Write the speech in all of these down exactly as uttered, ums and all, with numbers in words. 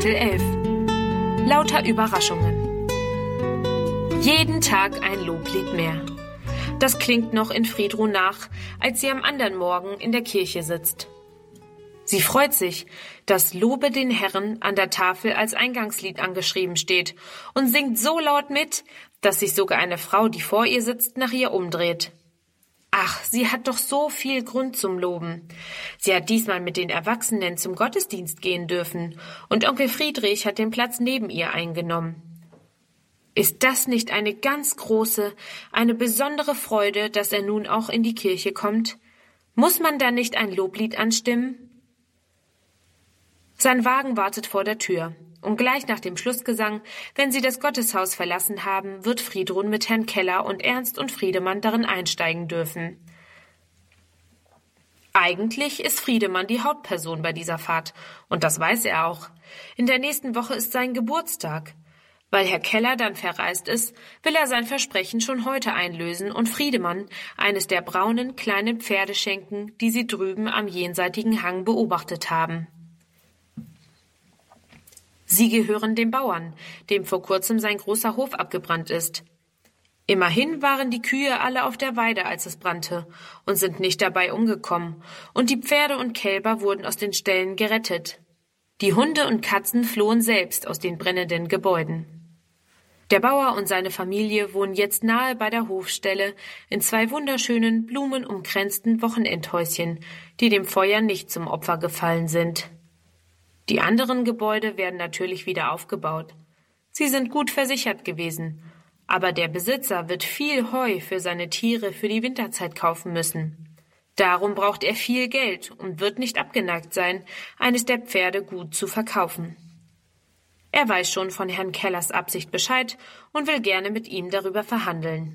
Kapitel elf. Lauter Überraschungen. Jeden Tag ein Loblied mehr. Das klingt noch in Friedrun nach, als sie am anderen Morgen in der Kirche sitzt. Sie freut sich, dass Lobe den Herrn an der Tafel als Eingangslied angeschrieben steht und singt so laut mit, dass sich sogar eine Frau, die vor ihr sitzt, nach ihr umdreht. Ach, sie hat doch so viel Grund zum Loben. Sie hat diesmal mit den Erwachsenen zum Gottesdienst gehen dürfen und Onkel Friedrich hat den Platz neben ihr eingenommen. Ist das nicht eine ganz große, eine besondere Freude, dass er nun auch in die Kirche kommt? Muss man da nicht ein Loblied anstimmen? Sein Wagen wartet vor der Tür, und gleich nach dem Schlussgesang, wenn sie das Gotteshaus verlassen haben, wird Friedrun mit Herrn Keller und Ernst und Friedemann darin einsteigen dürfen. Eigentlich ist Friedemann die Hauptperson bei dieser Fahrt, und das weiß er auch. In der nächsten Woche ist sein Geburtstag. Weil Herr Keller dann verreist ist, will er sein Versprechen schon heute einlösen und Friedemann eines der braunen kleinen Pferde schenken, die sie drüben am jenseitigen Hang beobachtet haben. Sie gehören dem Bauern, dem vor kurzem sein großer Hof abgebrannt ist. Immerhin waren die Kühe alle auf der Weide, als es brannte, und sind nicht dabei umgekommen, und die Pferde und Kälber wurden aus den Ställen gerettet. Die Hunde und Katzen flohen selbst aus den brennenden Gebäuden. Der Bauer und seine Familie wohnen jetzt nahe bei der Hofstelle in zwei wunderschönen, blumenumkränzten Wochenendhäuschen, die dem Feuer nicht zum Opfer gefallen sind. Die anderen Gebäude werden natürlich wieder aufgebaut. Sie sind gut versichert gewesen, aber der Besitzer wird viel Heu für seine Tiere für die Winterzeit kaufen müssen. Darum braucht er viel Geld und wird nicht abgeneigt sein, eines der Pferde gut zu verkaufen. Er weiß schon von Herrn Kellers Absicht Bescheid und will gerne mit ihm darüber verhandeln.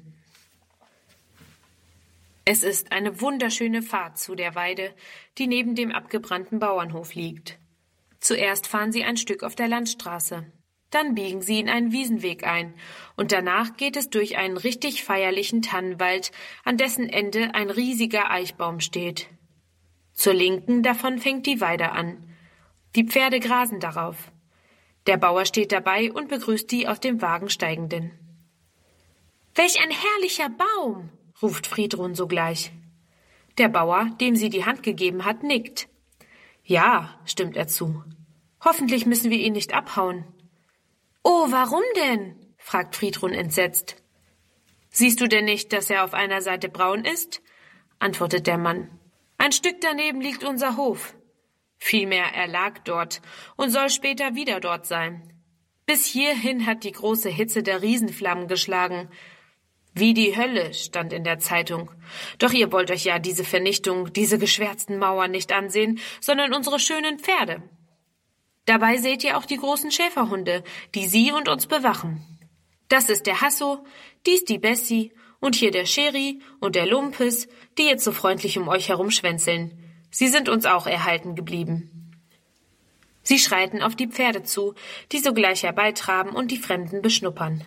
Es ist eine wunderschöne Fahrt zu der Weide, die neben dem abgebrannten Bauernhof liegt. Zuerst fahren sie ein Stück auf der Landstraße. Dann biegen sie in einen Wiesenweg ein und danach geht es durch einen richtig feierlichen Tannenwald, an dessen Ende ein riesiger Eichbaum steht. Zur Linken davon fängt die Weide an. Die Pferde grasen darauf. Der Bauer steht dabei und begrüßt die aus dem Wagen Steigenden. »Welch ein herrlicher Baum«, ruft Friedrun sogleich. Der Bauer, dem sie die Hand gegeben hat, nickt. »Ja«, stimmt er zu. »Hoffentlich müssen wir ihn nicht abhauen.« »Oh, warum denn?« fragt Friedrun entsetzt. »Siehst du denn nicht, dass er auf einer Seite braun ist?« antwortet der Mann. »Ein Stück daneben liegt unser Hof. Vielmehr, er lag dort und soll später wieder dort sein. Bis hierhin hat die große Hitze der Riesenflammen geschlagen. Wie die Hölle, stand in der Zeitung. Doch ihr wollt euch ja diese Vernichtung, diese geschwärzten Mauern nicht ansehen, sondern unsere schönen Pferde. Dabei seht ihr auch die großen Schäferhunde, die sie und uns bewachen. Das ist der Hasso, dies die Bessie und hier der Scheri und der Lumpes, die jetzt so freundlich um euch herumschwänzeln. Sie sind uns auch erhalten geblieben.« Sie schreiten auf die Pferde zu, die sogleich herbeitraben und die Fremden beschnuppern.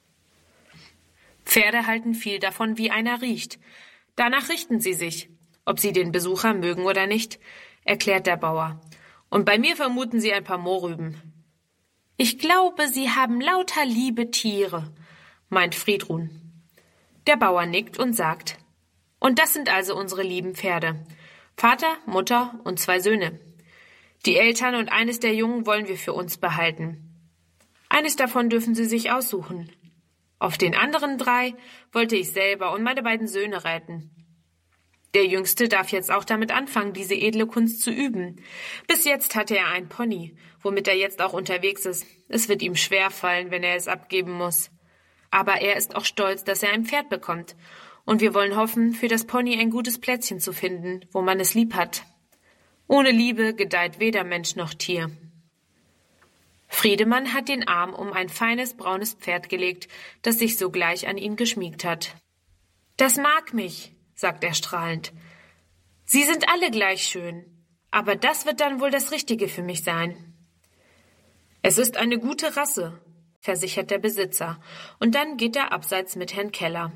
Pferde halten viel davon, wie einer riecht. Danach richten sie sich, ob sie den Besucher mögen oder nicht, erklärt der Bauer. Und bei mir vermuten sie ein paar Mohrrüben. »Ich glaube, sie haben lauter liebe Tiere«, meint Friedrun. Der Bauer nickt und sagt, »Und das sind also unsere lieben Pferde. Vater, Mutter und zwei Söhne. Die Eltern und eines der Jungen wollen wir für uns behalten. Eines davon dürfen sie sich aussuchen. Auf den anderen drei wollte ich selber und meine beiden Söhne reiten. Der Jüngste darf jetzt auch damit anfangen, diese edle Kunst zu üben. Bis jetzt hatte er ein Pony, womit er jetzt auch unterwegs ist. Es wird ihm schwerfallen, wenn er es abgeben muss. Aber er ist auch stolz, dass er ein Pferd bekommt. Und wir wollen hoffen, für das Pony ein gutes Plätzchen zu finden, wo man es lieb hat. Ohne Liebe gedeiht weder Mensch noch Tier.« Friedemann hat den Arm um ein feines braunes Pferd gelegt, das sich sogleich an ihn geschmiegt hat. »Das mag mich«, sagt er strahlend. »Sie sind alle gleich schön, aber das wird dann wohl das Richtige für mich sein.« »Es ist eine gute Rasse«, versichert der Besitzer, und dann geht er abseits mit Herrn Keller.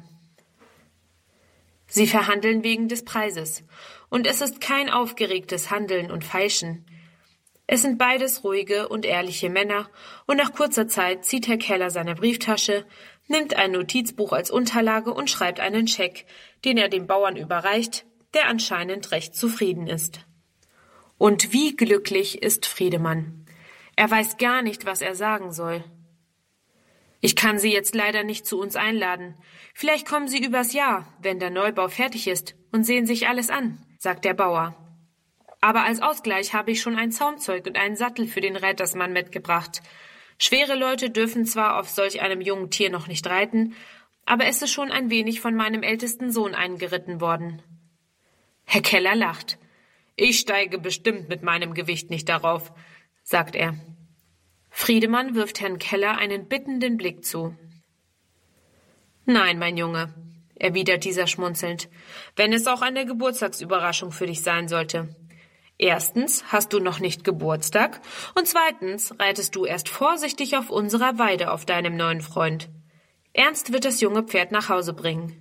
Sie verhandeln wegen des Preises, und es ist kein aufgeregtes Handeln und Feilschen. Es sind beides ruhige und ehrliche Männer, und nach kurzer Zeit zieht Herr Keller seine Brieftasche, nimmt ein Notizbuch als Unterlage und schreibt einen Scheck, den er dem Bauern überreicht, der anscheinend recht zufrieden ist. Und wie glücklich ist Friedemann. Er weiß gar nicht, was er sagen soll. »Ich kann Sie jetzt leider nicht zu uns einladen. Vielleicht kommen Sie übers Jahr, wenn der Neubau fertig ist, und sehen sich alles an«, sagt der Bauer. »Aber als Ausgleich habe ich schon ein Zaumzeug und einen Sattel für den Reitersmann mitgebracht. Schwere Leute dürfen zwar auf solch einem jungen Tier noch nicht reiten, aber es ist schon ein wenig von meinem ältesten Sohn eingeritten worden.« Herr Keller lacht. »Ich steige bestimmt mit meinem Gewicht nicht darauf«, sagt er. Friedemann wirft Herrn Keller einen bittenden Blick zu. »Nein, mein Junge«, erwidert dieser schmunzelnd, »wenn es auch eine Geburtstagsüberraschung für dich sein sollte. Erstens hast du noch nicht Geburtstag und zweitens reitest du erst vorsichtig auf unserer Weide auf deinem neuen Freund. Ernst wird das junge Pferd nach Hause bringen.«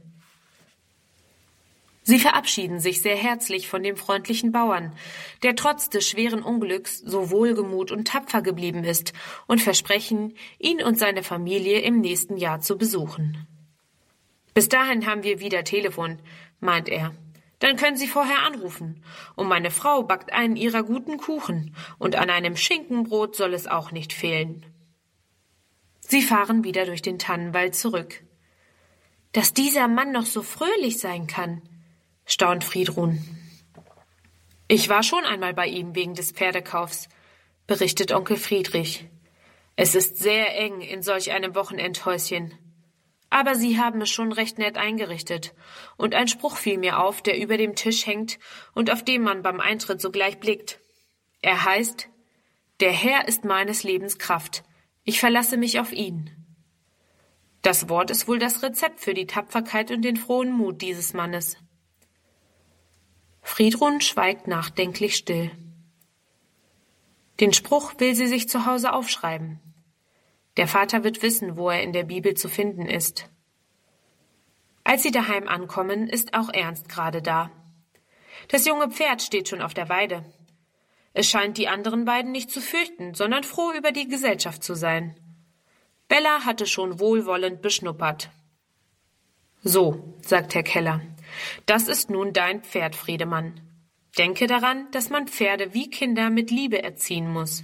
Sie verabschieden sich sehr herzlich von dem freundlichen Bauern, der trotz des schweren Unglücks so wohlgemut und tapfer geblieben ist, und versprechen, ihn und seine Familie im nächsten Jahr zu besuchen. »Bis dahin haben wir wieder Telefon«, meint er. »Dann können Sie vorher anrufen. Und meine Frau backt einen ihrer guten Kuchen, und an einem Schinkenbrot soll es auch nicht fehlen.« Sie fahren wieder durch den Tannenwald zurück. »Dass dieser Mann noch so fröhlich sein kann«, staunt Friedrun. »Ich war schon einmal bei ihm wegen des Pferdekaufs«, berichtet Onkel Friedrich. »Es ist sehr eng in solch einem Wochenendhäuschen. Aber Sie haben es schon recht nett eingerichtet, und ein Spruch fiel mir auf, der über dem Tisch hängt und auf dem man beim Eintritt sogleich blickt. Er heißt: »Der Herr ist meines Lebens Kraft. Ich verlasse mich auf ihn.« Das Wort ist wohl das Rezept für die Tapferkeit und den frohen Mut dieses Mannes. Friedrun schweigt nachdenklich still. Den Spruch will sie sich zu Hause aufschreiben. Der Vater wird wissen, wo er in der Bibel zu finden ist. Als sie daheim ankommen, ist auch Ernst gerade da. Das junge Pferd steht schon auf der Weide. Es scheint die anderen beiden nicht zu fürchten, sondern froh über die Gesellschaft zu sein. Bella hatte schon wohlwollend beschnuppert. »So«, sagt Herr Keller, »das ist nun dein Pferd, Friedemann. Denke daran, dass man Pferde wie Kinder mit Liebe erziehen muss.«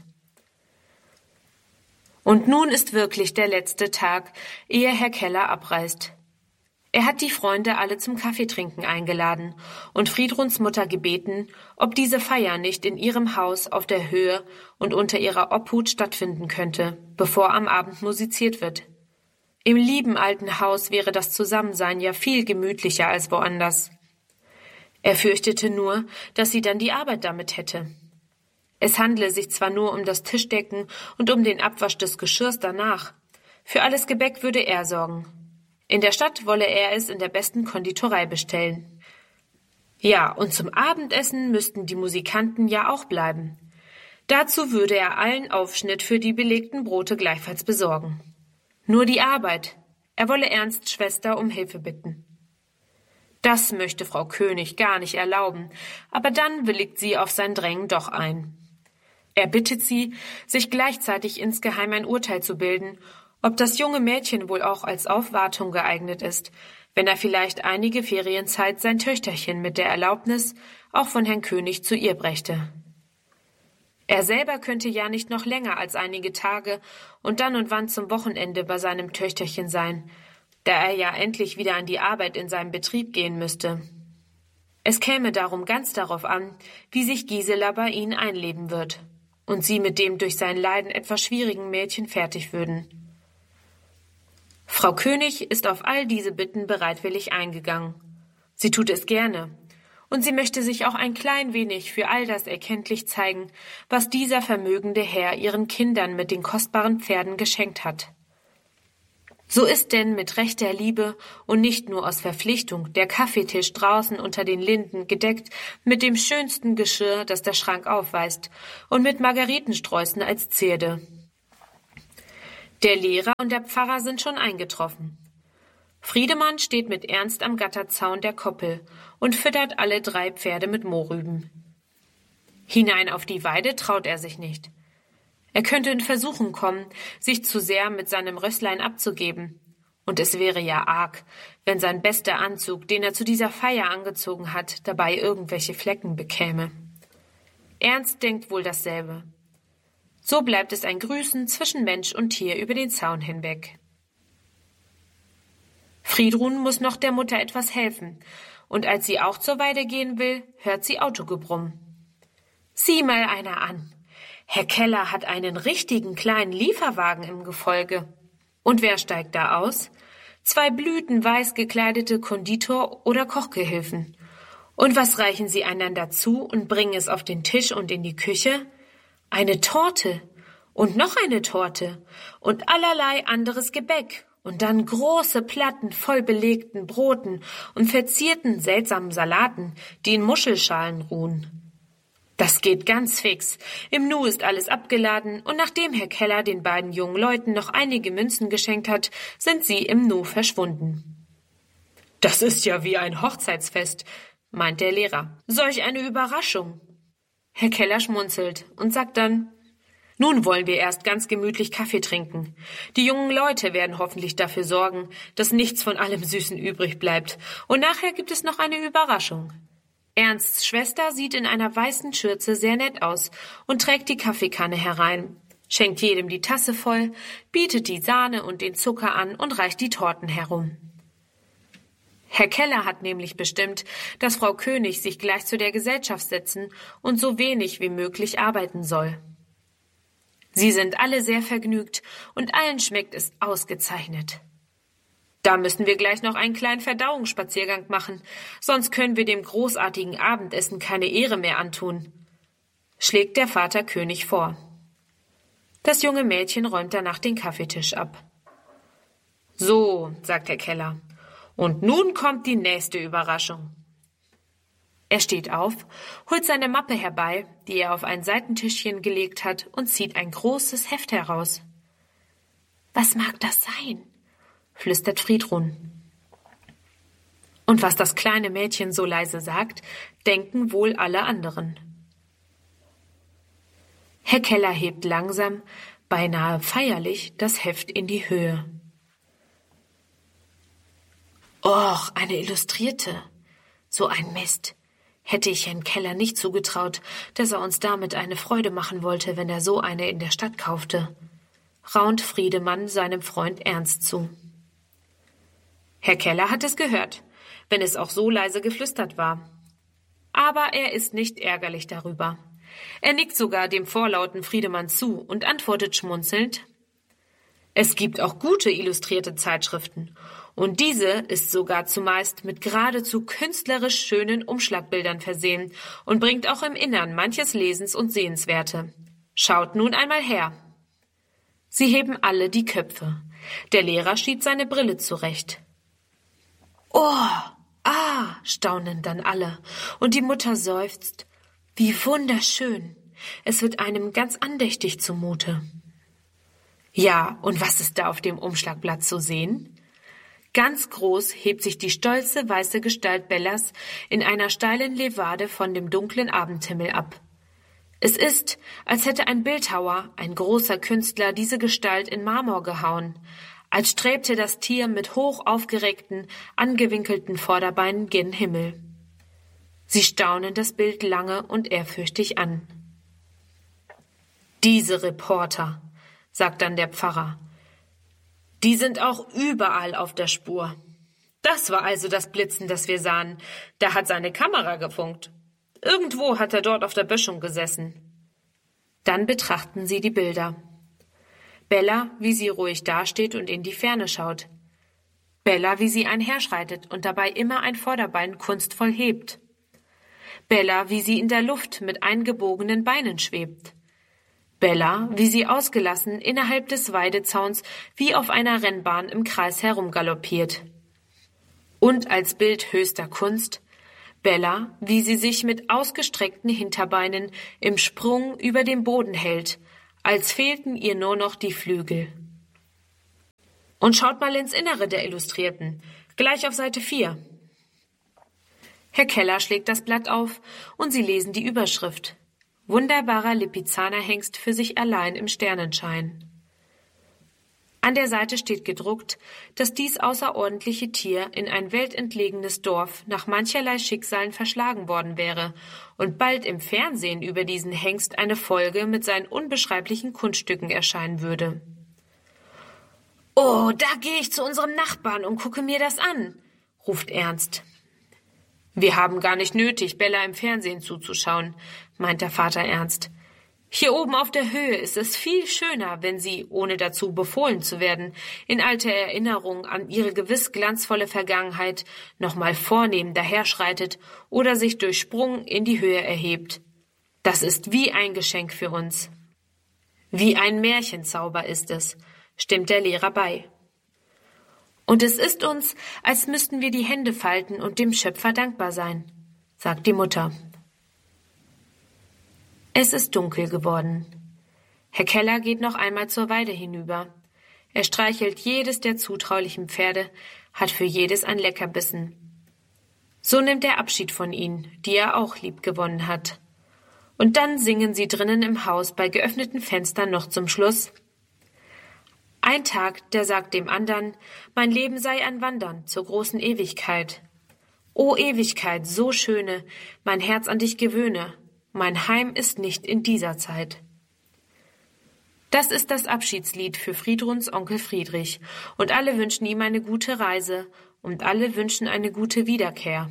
Und nun ist wirklich der letzte Tag, ehe Herr Keller abreist. Er hat die Freunde alle zum Kaffeetrinken eingeladen und Friedruns Mutter gebeten, ob diese Feier nicht in ihrem Haus auf der Höhe und unter ihrer Obhut stattfinden könnte, bevor am Abend musiziert wird. Im lieben alten Haus wäre das Zusammensein ja viel gemütlicher als woanders. Er fürchtete nur, dass sie dann die Arbeit damit hätte. Es handle sich zwar nur um das Tischdecken und um den Abwasch des Geschirrs danach. Für alles Gebäck würde er sorgen. In der Stadt wolle er es in der besten Konditorei bestellen. Ja, und zum Abendessen müssten die Musikanten ja auch bleiben. Dazu würde er allen Aufschnitt für die belegten Brote gleichfalls besorgen. Nur die Arbeit. Er wolle Ernsts Schwester um Hilfe bitten. Das möchte Frau König gar nicht erlauben, aber dann willigt sie auf sein Drängen doch ein. Er bittet sie, sich gleichzeitig insgeheim ein Urteil zu bilden, ob das junge Mädchen wohl auch als Aufwartung geeignet ist, wenn er vielleicht einige Ferienzeit sein Töchterchen mit der Erlaubnis auch von Herrn König zu ihr brächte. Er selber könnte ja nicht noch länger als einige Tage und dann und wann zum Wochenende bei seinem Töchterchen sein, da er ja endlich wieder an die Arbeit in seinem Betrieb gehen müsste. Es käme darum ganz darauf an, wie sich Gisela bei ihnen einleben wird und sie mit dem durch sein Leiden etwas schwierigen Mädchen fertig würden. Frau König ist auf all diese Bitten bereitwillig eingegangen. Sie tut es gerne. Und sie möchte sich auch ein klein wenig für all das erkenntlich zeigen, was dieser vermögende Herr ihren Kindern mit den kostbaren Pferden geschenkt hat. So ist denn mit rechter Liebe und nicht nur aus Verpflichtung der Kaffeetisch draußen unter den Linden gedeckt mit dem schönsten Geschirr, das der Schrank aufweist, und mit Margaritensträußen als Zierde. Der Lehrer und der Pfarrer sind schon eingetroffen. Friedemann steht mit Ernst am Gatterzaun der Koppel und füttert alle drei Pferde mit Mohrrüben. Hinein auf die Weide traut er sich nicht. Er könnte in Versuchung kommen, sich zu sehr mit seinem Rösslein abzugeben. Und es wäre ja arg, wenn sein bester Anzug, den er zu dieser Feier angezogen hat, dabei irgendwelche Flecken bekäme. Ernst denkt wohl dasselbe. So bleibt es ein Grüßen zwischen Mensch und Tier über den Zaun hinweg. Friedrun muss noch der Mutter etwas helfen, und als sie auch zur Weide gehen will, hört sie Autogebrumm. Sieh mal einer an. Herr Keller hat einen richtigen kleinen Lieferwagen im Gefolge. Und wer steigt da aus? Zwei blütenweiß gekleidete Konditor- oder Kochgehilfen. Und was reichen sie einander zu und bringen es auf den Tisch und in die Küche? Eine Torte und noch eine Torte und allerlei anderes Gebäck und dann große Platten voll belegten Broten und verzierten seltsamen Salaten, die in Muschelschalen ruhen. Das geht ganz fix. Im Nu ist alles abgeladen und nachdem Herr Keller den beiden jungen Leuten noch einige Münzen geschenkt hat, sind sie im Nu verschwunden. Das ist ja wie ein Hochzeitsfest, meint der Lehrer. Solch eine Überraschung. Herr Keller schmunzelt und sagt dann, nun wollen wir erst ganz gemütlich Kaffee trinken. Die jungen Leute werden hoffentlich dafür sorgen, dass nichts von allem Süßen übrig bleibt. Und nachher gibt es noch eine Überraschung. Ernsts Schwester sieht in einer weißen Schürze sehr nett aus und trägt die Kaffeekanne herein, schenkt jedem die Tasse voll, bietet die Sahne und den Zucker an und reicht die Torten herum. Herr Keller hat nämlich bestimmt, dass Frau König sich gleich zu der Gesellschaft setzen und so wenig wie möglich arbeiten soll. Sie sind alle sehr vergnügt und allen schmeckt es ausgezeichnet. Da müssen wir gleich noch einen kleinen Verdauungsspaziergang machen, sonst können wir dem großartigen Abendessen keine Ehre mehr antun, schlägt der Vater König vor. Das junge Mädchen räumt danach den Kaffeetisch ab. So, sagt der Keller, und nun kommt die nächste Überraschung. Er steht auf, holt seine Mappe herbei, die er auf ein Seitentischchen gelegt hat, und zieht ein großes Heft heraus. Was mag das sein? Flüstert Friedrun. Und was das kleine Mädchen so leise sagt, denken wohl alle anderen. Herr Keller hebt langsam, beinahe feierlich, das Heft in die Höhe. Och, eine Illustrierte. So ein Mist. Hätte ich Herrn Keller nicht zugetraut, dass er uns damit eine Freude machen wollte, wenn er so eine in der Stadt kaufte, raunt Friedemann seinem Freund Ernst zu. Herr Keller hat es gehört, wenn es auch so leise geflüstert war. Aber er ist nicht ärgerlich darüber. Er nickt sogar dem vorlauten Friedemann zu und antwortet schmunzelnd, es gibt auch gute illustrierte Zeitschriften, und diese ist sogar zumeist mit geradezu künstlerisch schönen Umschlagbildern versehen und bringt auch im Innern manches Lesens- und Sehenswerte. Schaut nun einmal her. Sie heben alle die Köpfe. Der Lehrer schiebt seine Brille zurecht. Oh, ah, staunen dann alle, und die Mutter seufzt, wie wunderschön, es wird einem ganz andächtig zumute. Ja, und was ist da auf dem Umschlagblatt zu sehen? Ganz groß hebt sich die stolze weiße Gestalt Bellas in einer steilen Levade von dem dunklen Abendhimmel ab. Es ist, als hätte ein Bildhauer, ein großer Künstler, diese Gestalt in Marmor gehauen, als strebte das Tier mit hoch aufgereckten, angewinkelten Vorderbeinen gen Himmel. Sie staunen das Bild lange und ehrfürchtig an. Diese Reporter, sagt dann der Pfarrer, die sind auch überall auf der Spur. Das war also das Blitzen, das wir sahen. Da hat seine Kamera gefunkt. Irgendwo hat er dort auf der Böschung gesessen. Dann betrachten sie die Bilder. Bella, wie sie ruhig dasteht und in die Ferne schaut. Bella, wie sie einherschreitet und dabei immer ein Vorderbein kunstvoll hebt. Bella, wie sie in der Luft mit eingebogenen Beinen schwebt. Bella, wie sie ausgelassen innerhalb des Weidezauns wie auf einer Rennbahn im Kreis herumgaloppiert. Und als Bild höchster Kunst, Bella, wie sie sich mit ausgestreckten Hinterbeinen im Sprung über dem Boden hält, als fehlten ihr nur noch die Flügel. Und schaut mal ins Innere der Illustrierten, gleich auf Seite vier. Herr Keller schlägt das Blatt auf und sie lesen die Überschrift. wunderbarer Lipizzaner-Hengst für sich allein im Sternenschein. An der Seite steht gedruckt, dass dies außerordentliche Tier in ein weltentlegenes Dorf nach mancherlei Schicksalen verschlagen worden wäre und bald im Fernsehen über diesen Hengst eine Folge mit seinen unbeschreiblichen Kunststücken erscheinen würde. »Oh, da gehe ich zu unserem Nachbarn und gucke mir das an«, ruft Ernst. »Wir haben gar nicht nötig, Bella im Fernsehen zuzuschauen«, meint der Vater Ernst. »Hier oben auf der Höhe ist es viel schöner, wenn sie, ohne dazu befohlen zu werden, in alter Erinnerung an ihre gewiss glanzvolle Vergangenheit nochmal vornehm daherschreitet oder sich durch Sprung in die Höhe erhebt. Das ist wie ein Geschenk für uns.« »Wie ein Märchenzauber ist es«, stimmt der Lehrer bei. »Und es ist uns, als müssten wir die Hände falten und dem Schöpfer dankbar sein«, sagt die Mutter. Es ist dunkel geworden. Herr Keller geht noch einmal zur Weide hinüber. Er streichelt jedes der zutraulichen Pferde, hat für jedes ein Leckerbissen. So nimmt er Abschied von ihnen, die er auch liebgewonnen hat. Und dann singen sie drinnen im Haus bei geöffneten Fenstern noch zum Schluss: Ein Tag, der sagt dem andern, mein Leben sei ein Wandern zur großen Ewigkeit. O Ewigkeit, so schöne, mein Herz an dich gewöhne, mein Heim ist nicht in dieser Zeit. Das ist das Abschiedslied für Friedruns Onkel Friedrich, und alle wünschen ihm eine gute Reise, und alle wünschen eine gute Wiederkehr.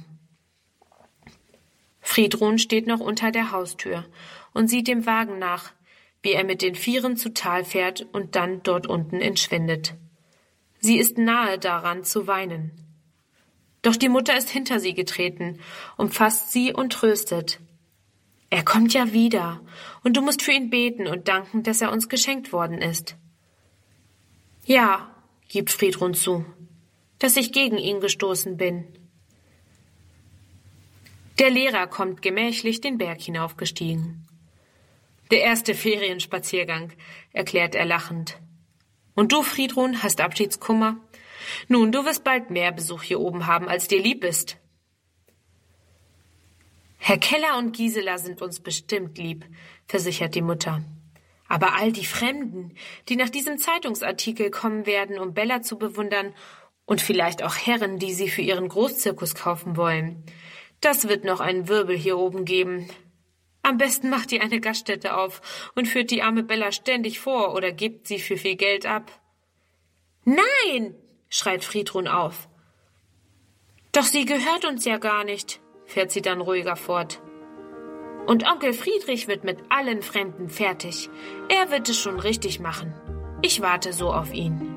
Friedrun steht noch unter der Haustür und sieht dem Wagen nach, wie er mit den Vieren zu Tal fährt und dann dort unten entschwindet. Sie ist nahe daran zu weinen. Doch die Mutter ist hinter sie getreten, umfasst sie und tröstet. Er kommt ja wieder, und du musst für ihn beten und danken, dass er uns geschenkt worden ist. Ja, gibt Friedrun zu, dass ich gegen ihn gestoßen bin. Der Lehrer kommt gemächlich den Berg hinaufgestiegen. Der erste Ferienspaziergang, erklärt er lachend. Und du, Friedrun, hast Abschiedskummer? Nun, du wirst bald mehr Besuch hier oben haben, als dir lieb ist. Herr Keller und Gisela sind uns bestimmt lieb, versichert die Mutter. Aber all die Fremden, die nach diesem Zeitungsartikel kommen werden, um Bella zu bewundern, und vielleicht auch Herren, die sie für ihren Großzirkus kaufen wollen, das wird noch einen Wirbel hier oben geben. Am besten macht ihr eine Gaststätte auf und führt die arme Bella ständig vor oder gebt sie für viel Geld ab. Nein, schreit Friedrun auf. Doch sie gehört uns ja gar nicht, fährt sie dann ruhiger fort. Und Onkel Friedrich wird mit allen Fremden fertig. Er wird es schon richtig machen. Ich warte so auf ihn.